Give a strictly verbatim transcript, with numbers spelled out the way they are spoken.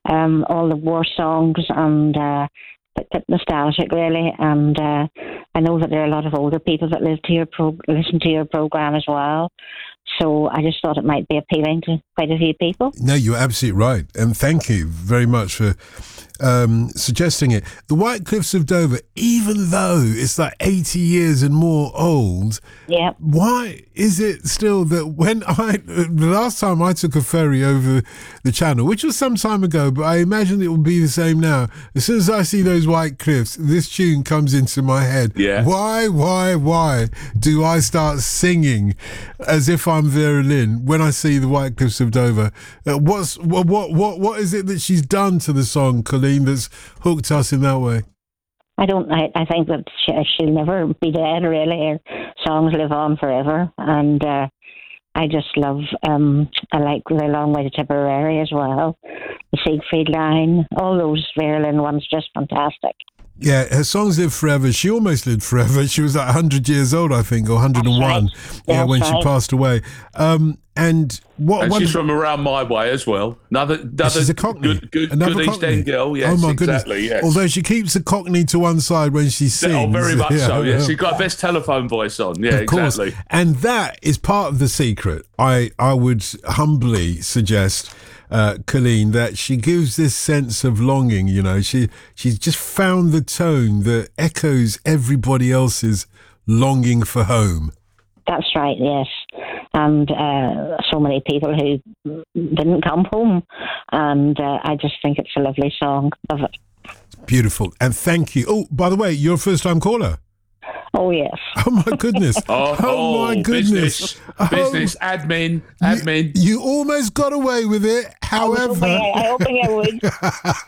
um, all the war songs and uh, bit, bit nostalgic, really. And uh, I know that there are a lot of older people that live to your pro- listen to your program as well. So I just thought it might be appealing to quite a few people. No, you're absolutely right. And thank you very much for um, suggesting it. The White Cliffs of Dover, even though it's like eighty years and more old, yeah. Why is it still that when I, the last time I took a ferry over the channel, which was some time ago, but I imagine it will be the same now. As soon as I see those White Cliffs, this tune comes into my head. Yeah. Why, why, why do I start singing as if I'm Vera Lynn when I see the White Cliffs of Dover? Uh, what's what, what what what is it that she's done to the song, Colleen, that's hooked us in that way? I don't. I, I think that she, she'll never be dead. Really, her songs live on forever, and uh, I just love. Um, I like the Long Way to Tipperary as well, the Siegfried Line, all those Vera Lynn ones, just fantastic. Yeah, her songs live forever. She almost lived forever. She was like one hundred years old, I think, or one hundred and one. Right. Yeah, That's when right. she passed away. Um, and what? And one she's of, from around my way as well. Another, another she's a Cockney. good, good, Another good East Cockney. End girl. Yes, oh my exactly. goodness. Yes. Although she keeps the Cockney to one side when she sings. Oh, very much yeah, so. Yeah, yeah. she's got best telephone voice on. Yeah, of course. exactly. And that is part of the secret. I I would humbly suggest. Uh, Colleen, that she gives this sense of longing, you know, she she's just found the tone that echoes everybody else's longing for home. That's right, yes. And uh, so many people who didn't come home. And uh, I just think it's a lovely song. Love it. Beautiful. And thank you. Oh, by the way, you're a first-time caller. Oh, yes. Oh, my goodness. Oh, oh, my goodness. Business, oh, business, admin, admin. You, you almost got away with it. However... I was hoping I, I, hoping I would.